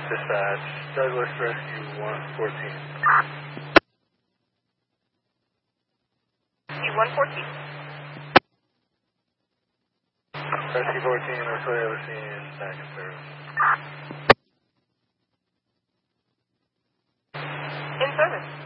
Dispatch, Douglas Rescue 114. Rescue 114. Rescue 14, North Toyota scene, back in service. In service.